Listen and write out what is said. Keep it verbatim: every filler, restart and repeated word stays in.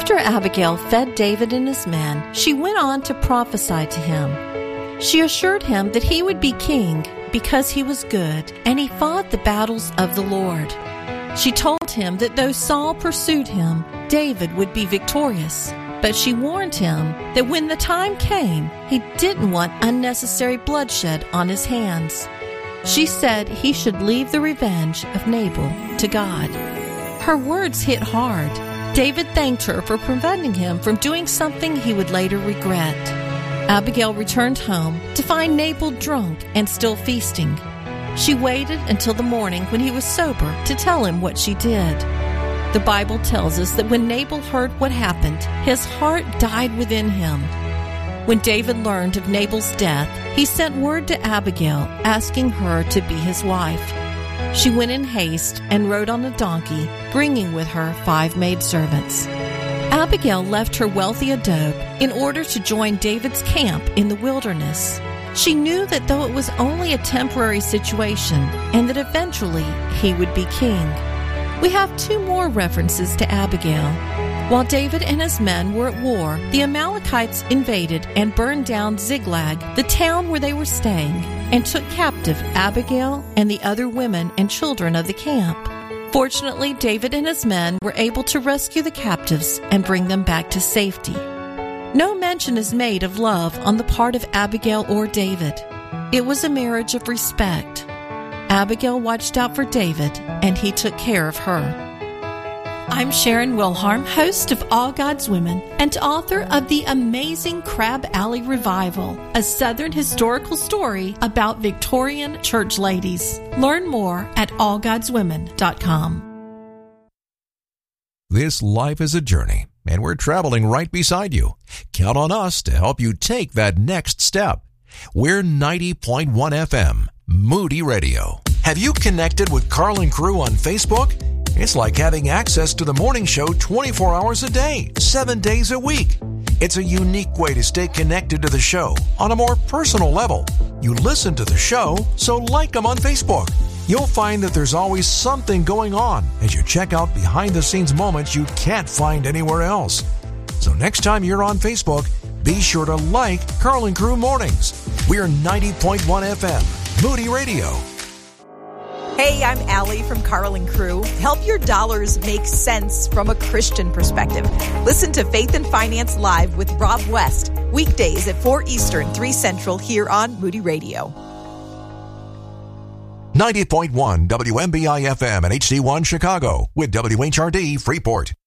After Abigail fed David and his men, she went on to prophesy to him. She assured him that he would be king because he was good, and he fought the battles of the Lord. She told him that though Saul pursued him, David would be victorious. But she warned him that when the time came, he didn't want unnecessary bloodshed on his hands. She said he should leave the revenge of Nabal to God. Her words hit hard. David thanked her for preventing him from doing something he would later regret. Abigail returned home to find Nabal drunk and still feasting. She waited until the morning when he was sober to tell him what she did. The Bible tells us that when Nabal heard what happened, his heart died within him. When David learned of Nabal's death, he sent word to Abigail asking her to be his wife. She went in haste and rode on a donkey, bringing with her five maidservants. Abigail left her wealthy abode in order to join David's camp in the wilderness. She knew that though it was only a temporary situation and that eventually he would be king. We have two more references to Abigail. While David and his men were at war, the Amalekites invaded and burned down Ziklag, the town where they were staying, and took captive Abigail and the other women and children of the camp. Fortunately, David and his men were able to rescue the captives and bring them back to safety. No mention is made of love on the part of Abigail or David. It was a marriage of respect. Abigail watched out for David, and he took care of her. I'm Sharon Wilharm, host of All God's Women and author of the amazing Crab Alley Revival, a Southern historical story about Victorian church ladies. Learn more at all gods women dot com. This life is a journey, and we're traveling right beside you. Count on us to help you take that next step. We're ninety point one F M, Moody Radio. Have you connected with Carl and Crew on Facebook? It's like having access to the morning show twenty-four hours a day, seven days a week. It's a unique way to stay connected to the show on a more personal level. You listen to the show, so like them on Facebook. You'll find that there's always something going on as you check out behind-the-scenes moments you can't find anywhere else. So next time you're on Facebook, be sure to like Carl and Crew Mornings. We're ninety point one F M, Moody Radio. Hey, I'm Allie from Carl and Crew. Help your dollars make sense from a Christian perspective. Listen to Faith and Finance Live with Rob West, weekdays at four Eastern, three Central, here on Moody Radio. ninety point one W M B I F M and H D one Chicago with W H R D Freeport.